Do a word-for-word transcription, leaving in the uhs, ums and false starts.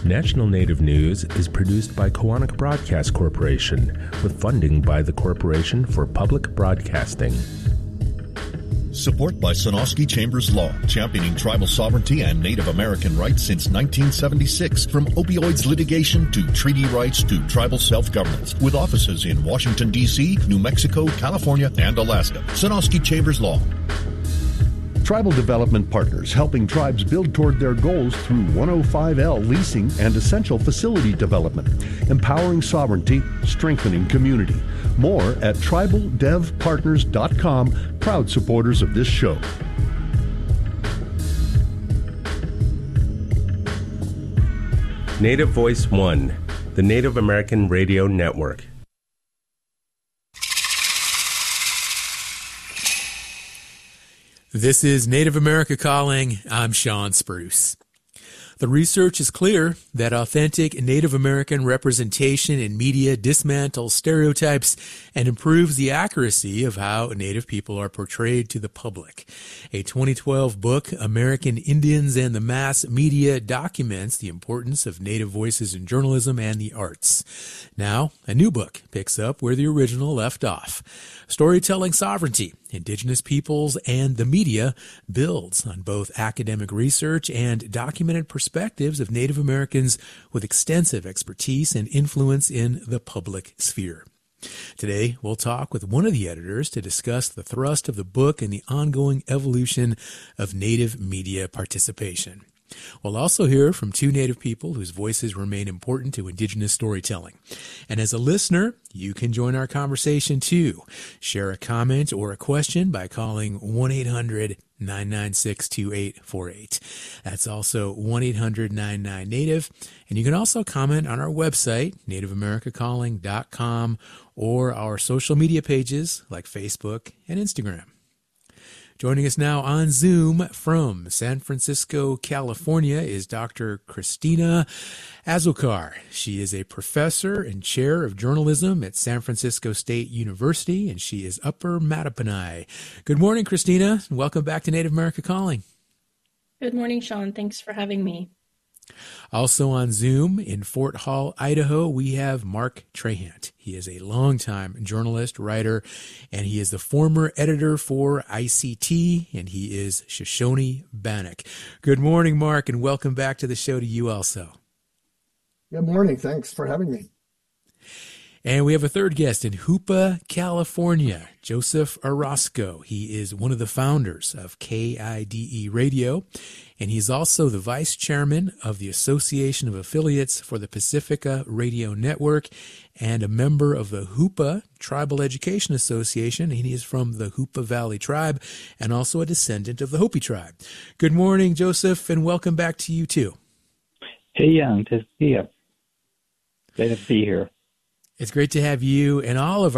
National Native News is produced by Koahnic Broadcast Corporation with funding by the Corporation for Public Broadcasting. Support by Sonosky Chambers Law, championing tribal sovereignty and Native American rights since nineteen seventy-six. From opioids litigation to treaty rights to tribal self-governance. With offices in Washington, D C, New Mexico, California, and Alaska. Sonosky Chambers Law. Tribal Development Partners, helping tribes build toward their goals through one oh five L leasing and essential facility development. Empowering sovereignty, strengthening community. More at tribal dev partners dot com, proud supporters of this show. Native Voice One, the Native American Radio Network. This is Native America Calling. I'm Sean Spruce. The research is clear that authentic Native American representation in media dismantles stereotypes and improves the accuracy of how Native people are portrayed to the public. A twenty twelve book, American Indians and the Mass Media, documents the importance of Native voices in journalism and the arts. Now, a new book picks up where the original left off. Storytelling Sovereignty, Indigenous Peoples and the Media builds on both academic research and documented perspectives of Native Americans with extensive expertise and influence in the public sphere. Today, we'll talk with one of the editors to discuss the thrust of the book and the ongoing evolution of Native media participation. We'll also hear from two Native people whose voices remain important to Indigenous storytelling. And as a listener, you can join our conversation too. Share a comment or a question by calling one eight hundred nine nine six two eight four eight. That's also one eight hundred nine nine Native. And you can also comment on our website, native america calling dot com, or our social media pages like Facebook and Instagram. Joining us now on Zoom from San Francisco, California, is Doctor Christina Azócar. She is a professor and chair of journalism at San Francisco State University, and she is Upper Mattaponi. Good morning, Christina, and welcome back to Native America Calling. Good morning, Sean. Thanks for having me. Also on Zoom in Fort Hall, Idaho, we have Mark Trahant. He is a longtime journalist, writer, and he is the former editor for I C T, and he is Shoshone Bannock. Good morning, Mark, and welcome back to the show to you also. Good morning. Thanks for having me. And we have a third guest in Hoopa, California, Joseph Orozco. He is one of the founders of K I D E Radio, and he's also the vice chairman of the Association of Affiliates for the Pacifica Radio Network and a member of the Hoopa Tribal Education Association. And he is from the Hoopa Valley Tribe and also a descendant of the Hopi tribe. Good morning, Joseph, and welcome back to you too. Hey, Young, to see you. Glad to be here. It's great to have you and all of our